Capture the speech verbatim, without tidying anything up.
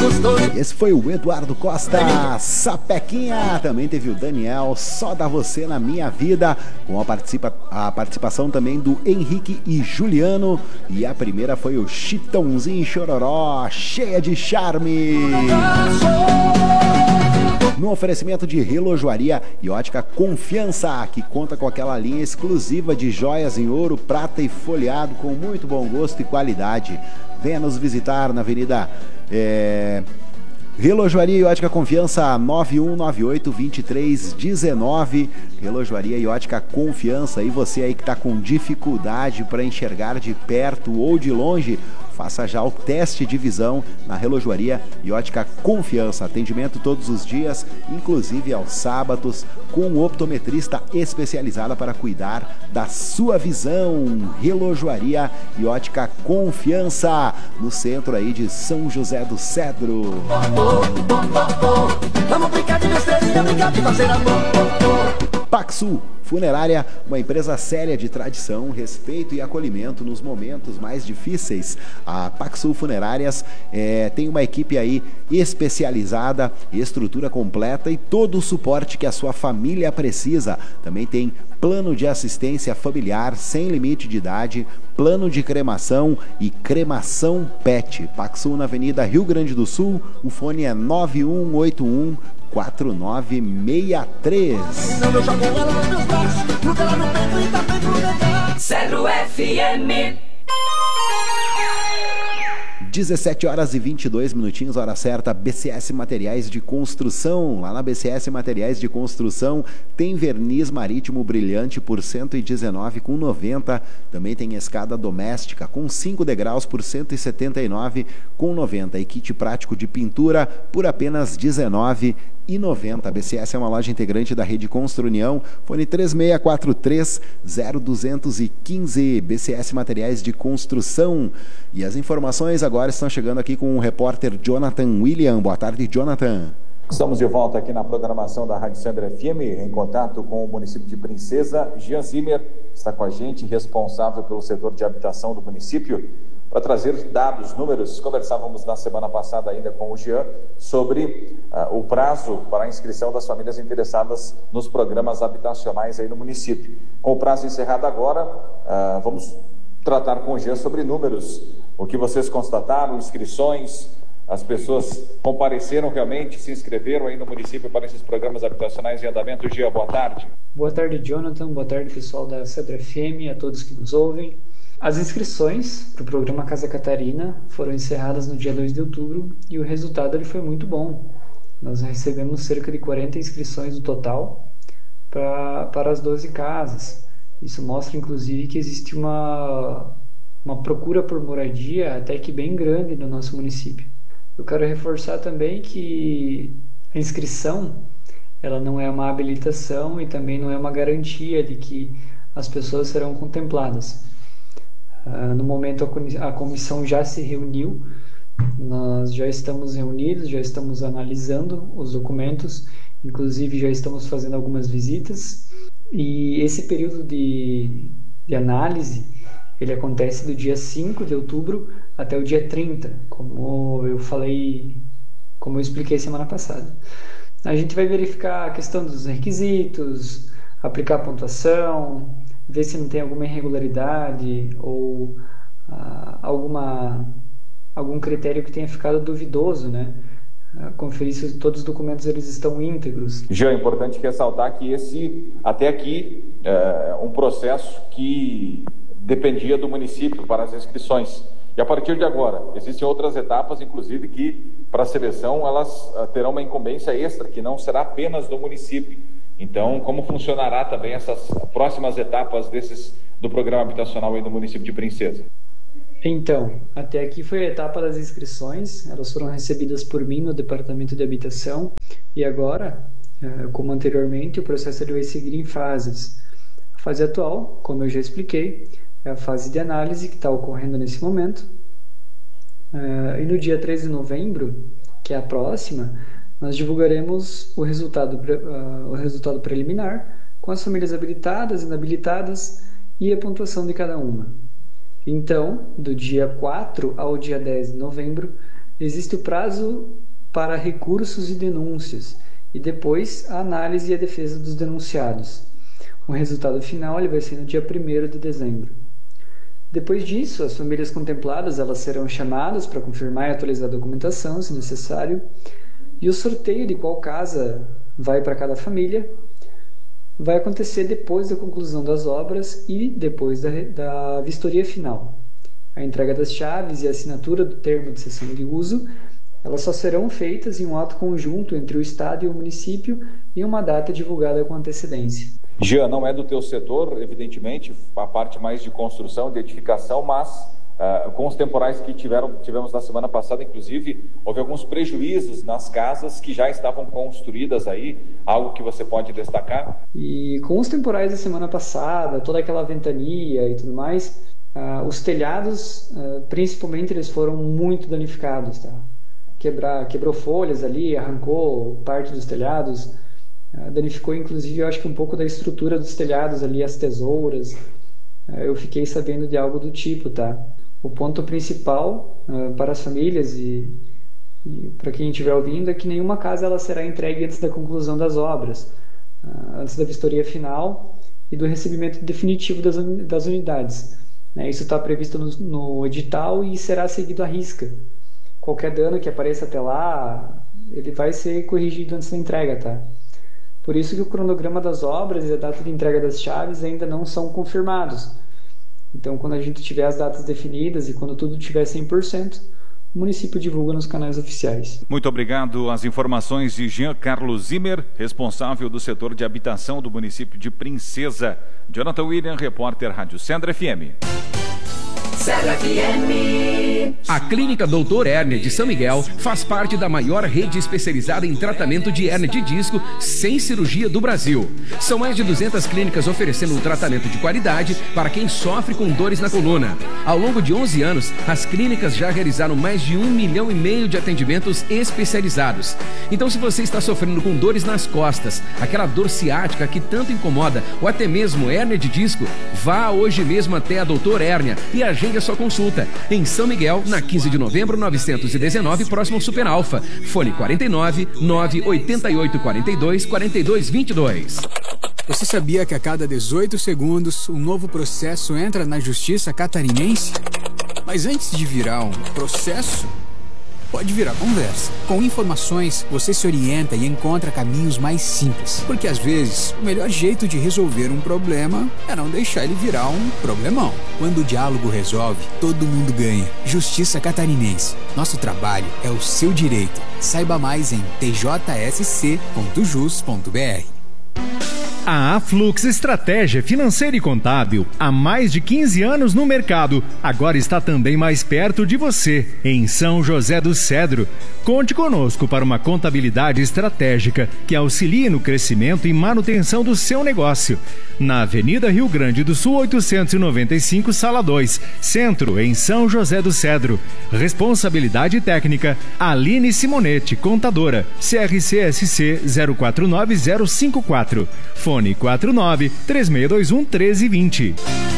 Esse foi o Eduardo Costa, Sapequinha. Também teve o Daniel, Só Dá Você Na Minha Vida, com a, participa a participação também do Henrique e Juliano. E a primeira foi o Chitãozinho Chororó, Cheia de Charme. No oferecimento de Relojoaria e Ótica Confiança, que conta com aquela linha exclusiva de joias em ouro, prata e folheado com muito bom gosto e qualidade. Venha nos visitar na Avenida é, Relojoaria e Ótica Confiança, nove um nove oito, dois três um nove. Relojoaria e Ótica Confiança. E você aí que está com dificuldade para enxergar de perto ou de longe, faça já o teste de visão na Relojoaria e Ótica Confiança. Atendimento todos os dias, inclusive aos sábados, com um optometrista especializada para cuidar da sua visão. Relojoaria e Ótica Confiança, no centro aí de São José do Cedro. Vamos brincar de besteira, brincar de fazer amor. Paxu Funerária, uma empresa séria de tradição, respeito e acolhimento nos momentos mais difíceis. A Paxu Funerárias é, tem uma equipe aí especializada, estrutura completa e todo o suporte que a sua família precisa. Também tem plano de assistência familiar sem limite de idade, plano de cremação e cremação pet. Paxu na Avenida Rio Grande do Sul, o fone é nove um oito um quatro nove seis três. Zero F M. dezessete horas e vinte e dois minutinhos, hora certa. B C S Materiais de Construção. Lá na B C S Materiais de Construção tem verniz marítimo brilhante por cento e dezenove reais e noventa centavos. Também tem escada doméstica com cinco degraus por cento e setenta e nove reais e noventa centavos. E kit prático de pintura por apenas dezenove reais e noventa centavos. A B C S é uma loja integrante da Rede Construnião. Fone três seis quatro três, zero dois um cinco. B C S Materiais de Construção. E as informações agora estão chegando aqui com o repórter Jonathan William. Boa tarde, Jonathan. Estamos de volta aqui na programação da Rádio Sandra F M, em contato com o município de Princesa. Jean Zimmer está com a gente, responsável pelo setor de habitação do município, para trazer dados, números. Conversávamos na semana passada ainda com o Jean sobre uh, o prazo para a inscrição das famílias interessadas nos programas habitacionais aí no município. Com o prazo encerrado agora, uh, vamos tratar com o Jean sobre números. O que vocês constataram, inscrições, as pessoas compareceram realmente, se inscreveram aí no município para esses programas habitacionais em andamento. Jean, boa tarde. Boa tarde, Jonathan. Boa tarde, pessoal da Sandra F M, a todos que nos ouvem. As inscrições para o programa Casa Catarina foram encerradas no dia dois de outubro e o resultado ele foi muito bom. Nós recebemos cerca de quarenta inscrições no total pra, para as doze casas. Isso mostra, inclusive, que existe uma, uma procura por moradia até que bem grande no nosso município. Eu quero reforçar também que a inscrição ela não é uma habilitação e também não é uma garantia de que as pessoas serão contempladas. Uh, no momento a comissão já se reuniu, nós já estamos reunidos, já estamos analisando os documentos, inclusive já estamos fazendo algumas visitas, e esse período de, de análise ele acontece do dia cinco de outubro até o dia trinta, como eu falei, como eu expliquei semana passada. A gente vai verificar a questão dos requisitos, aplicar a pontuação, ver se não tem alguma irregularidade ou ah, alguma, algum critério que tenha ficado duvidoso, né? Ah, conferir se todos os documentos eles estão íntegros. Já é importante ressaltar que esse, até aqui, é um processo que dependia do município para as inscrições. E a partir de agora, existem outras etapas, inclusive, que para a seleção elas uh, terão uma incumbência extra, que não será apenas do município. Então, como funcionará também essas próximas etapas desses, do programa habitacional aí no município de Princesa? Então, até aqui foi a etapa das inscrições, elas foram recebidas por mim no Departamento de Habitação, e agora, como anteriormente, o processo ele vai seguir em fases. A fase atual, como eu já expliquei, é a fase de análise que está ocorrendo nesse momento, e no dia treze de novembro, que é a próxima, nós divulgaremos o resultado, uh, o resultado preliminar com as famílias habilitadas, inabilitadas e a pontuação de cada uma. Então, do dia quatro ao dia dez de novembro, existe o prazo para recursos e denúncias, e depois a análise e a defesa dos denunciados. O resultado final ele vai ser no dia primeiro de dezembro. Depois disso, as famílias contempladas elas serão chamadas para confirmar e atualizar a documentação, se necessário, e o sorteio de qual casa vai para cada família vai acontecer depois da conclusão das obras e depois da, da vistoria final. A entrega das chaves e a assinatura do termo de cessão de uso elas só serão feitas em um ato conjunto entre o Estado e o município em uma data divulgada com antecedência. Jean, não é do teu setor, evidentemente, a parte mais de construção, de edificação, mas uh, com os temporais que tiveram, tivemos na semana passada, inclusive, houve alguns prejuízos nas casas que já estavam construídas aí, algo que você pode destacar? E com os temporais da semana passada, toda aquela ventania e tudo mais, uh, os telhados, uh, principalmente, eles foram muito danificados, tá? Quebrar, quebrou folhas ali, arrancou parte dos telhados, danificou inclusive eu acho que um pouco da estrutura dos telhados ali, as tesouras. Eu fiquei sabendo de algo do tipo, tá? O ponto principal uh, para as famílias e, e para quem estiver ouvindo é que nenhuma casa ela será entregue antes da conclusão das obras, uh, antes da vistoria final e do recebimento definitivo das, das unidades. Né? Isso está previsto no, no edital e será seguido à risca. Qualquer dano que apareça até lá, ele vai ser corrigido antes da entrega, tá? Por isso que o cronograma das obras e a data de entrega das chaves ainda não são confirmados. Então, quando a gente tiver as datas definidas e quando tudo estiver cem por cento, o município divulga nos canais oficiais. Muito obrigado. As informações de Jean Carlos Zimmer, responsável do setor de habitação do município de Princesa. Jonathan William, repórter Rádio Cedro F M. Cedro F M. A Clínica doutor Hérnia de São Miguel faz parte da maior rede especializada em tratamento de hérnia de disco sem cirurgia do Brasil. São mais de duzentas clínicas oferecendo um tratamento de qualidade para quem sofre com dores na coluna. Ao longo de onze anos, as clínicas já realizaram mais de um milhão e meio de atendimentos especializados. Então, se você está sofrendo com dores nas costas, aquela dor ciática que tanto incomoda, ou até mesmo hérnia de disco, vá hoje mesmo até a doutor Hérnia e agende a sua consulta. Em São Miguel, na quinze de novembro, novecentos e dezenove, próximo ao Super Alfa. Fone quarenta e nove, nove oito oito, quarenta e dois, quarenta e dois, vinte e dois. Você sabia que a cada dezoito segundos um novo processo entra na justiça catarinense? Mas antes de virar um processo, pode virar conversa. Com informações, você se orienta e encontra caminhos mais simples. Porque às vezes, o melhor jeito de resolver um problema é não deixar ele virar um problemão. Quando o diálogo resolve, todo mundo ganha. Justiça Catarinense. Nosso trabalho é o seu direito. Saiba mais em t j s c ponto jus ponto b r. A Aflux Estratégia Financeira e Contábil, há mais de quinze anos no mercado, agora está também mais perto de você, em São José do Cedro. Conte conosco para uma contabilidade estratégica que auxilie no crescimento e manutenção do seu negócio. Na Avenida Rio Grande do Sul, oitocentos e noventa e cinco, Sala dois, Centro, em São José do Cedro. Responsabilidade técnica, Aline Simonetti, contadora, C R C S C zero quatro nove zero cinco quatro. Fone quatro nove, três seis dois um, um três dois zero.